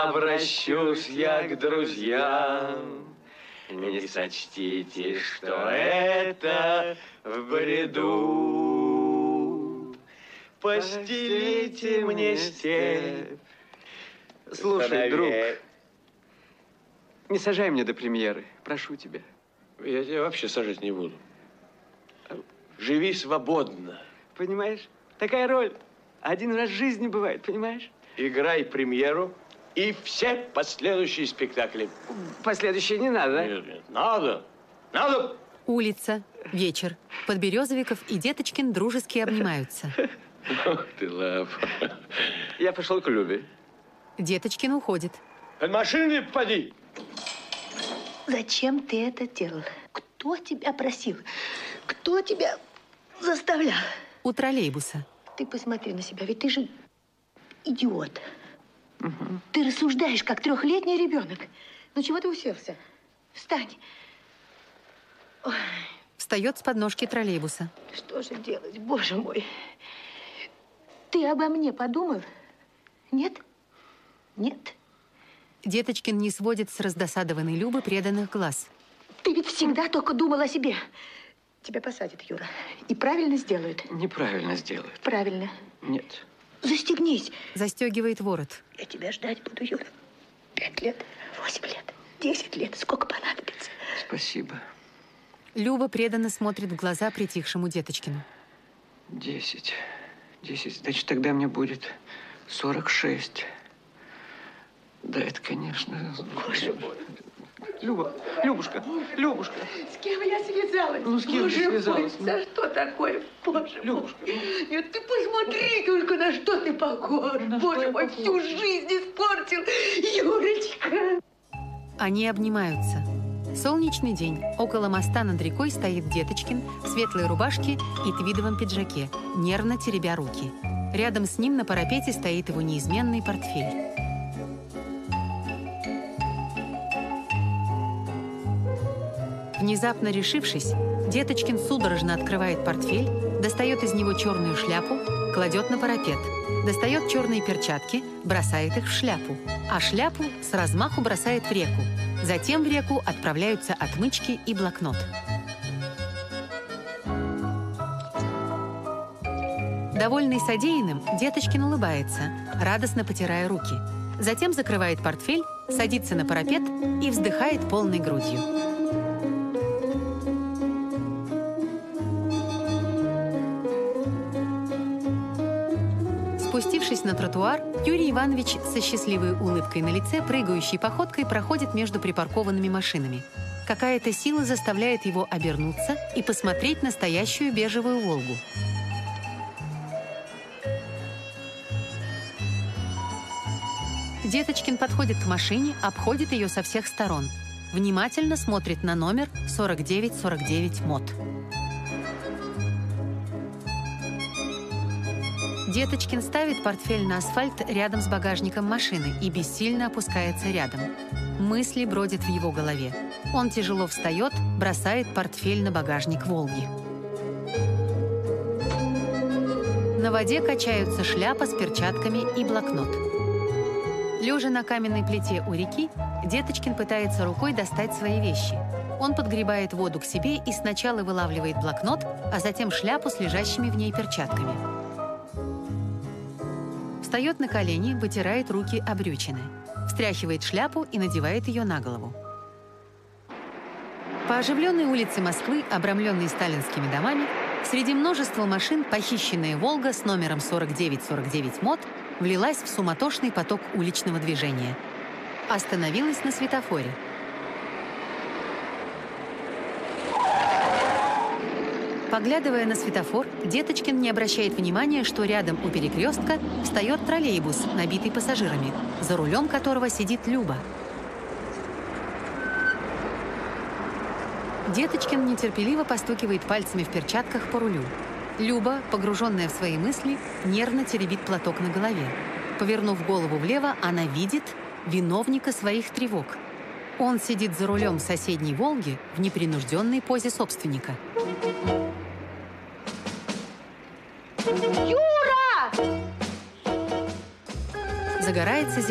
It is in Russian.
обращусь я к друзьям. Не сочтите, что это в бреду. Постелите мне степь. Слушай, друг, не сажай мне до премьеры, прошу тебя. Я тебя вообще сажать не буду. Живи свободно. Понимаешь? Такая роль один раз в жизни бывает, понимаешь? Играй премьеру и все последующие спектакли. Последующие не надо, да? Нет, надо. Надо. Улица. Вечер. Подберезовиков и Деточкин дружески обнимаются. Ох ты, лап. Я пошел к Любе. Деточкин уходит. Под машину не попади. Зачем ты это делал? Кто тебя просил? Кто тебя заставлял? У троллейбуса. Ты посмотри на себя, ведь ты же идиот. Ты рассуждаешь, как 3-летний ребенок. Ну чего ты уселся? Встань. Ой. Встает с подножки троллейбуса. Что же делать, боже мой? Ты обо мне подумал? Нет? Нет? Деточкин не сводит с раздосадованной Любы преданных глаз. Ты ведь всегда только думал о себе. Тебя посадят, Юра. И правильно сделают. Неправильно сделают. Правильно. Нет. Застегнись. Застегивает ворот. Я тебя ждать буду, Юра. 5 лет, 8 лет, 10 лет. Сколько понадобится. Спасибо. Люба преданно смотрит в глаза притихшему Деточкину. 10. Значит, тогда мне будет 46. Да, это, конечно... Боже мой. Любушка. С кем я связалась? Ну, с кем ты связалась? Боже мой, за что такое? Боже Любушка. мой. Нет, ты посмотри только, на что ты похож. Боже мой, всю жизнь испортил. Юрочка. Они обнимаются. Солнечный день. Около моста над рекой стоит Деточкин в светлой рубашке и твидовом пиджаке, нервно теребя руки. Рядом с ним на парапете стоит его неизменный портфель. Внезапно решившись, Деточкин судорожно открывает портфель, достает из него черную шляпу, кладет на парапет, достает черные перчатки, бросает их в шляпу, а шляпу с размаху бросает в реку. Затем в реку отправляются отмычки и блокнот. Довольный содеянным, Деточкин улыбается, радостно потирая руки. Затем закрывает портфель, садится на парапет и вздыхает полной грудью. Спустившись на тротуар, Юрий Иванович со счастливой улыбкой на лице, прыгающей походкой проходит между припаркованными машинами. Какая-то сила заставляет его обернуться и посмотреть на стоящую бежевую «Волгу». Деточкин подходит к машине, обходит ее со всех сторон. Внимательно смотрит на номер 4949 МОД. Деточкин ставит портфель на асфальт рядом с багажником машины и бессильно опускается рядом. Мысли бродят в его голове. Он тяжело встает, бросает портфель на багажник «Волги». На воде качаются шляпа с перчатками и блокнот. Лежа на каменной плите у реки, Деточкин пытается рукой достать свои вещи. Он подгребает воду к себе и сначала вылавливает блокнот, а затем шляпу с лежащими в ней перчатками. Встает на колени, вытирает руки об брючины. Встряхивает шляпу и надевает ее на голову. По оживленной улице Москвы, обрамленной сталинскими домами, среди множества машин похищенная «Волга» с номером 4949 МОД влилась в суматошный поток уличного движения. Остановилась на светофоре. Поглядывая на светофор, Деточкин не обращает внимания, что рядом у перекрестка встает троллейбус, набитый пассажирами, за рулем которого сидит Люба. Деточкин нетерпеливо постукивает пальцами в перчатках по рулю. Люба, погруженная в свои мысли, нервно теребит платок на голове. Повернув голову влево, она видит виновника своих тревог. Он сидит за рулем соседней «Волги» в непринужденной позе собственника. Юра! Загорается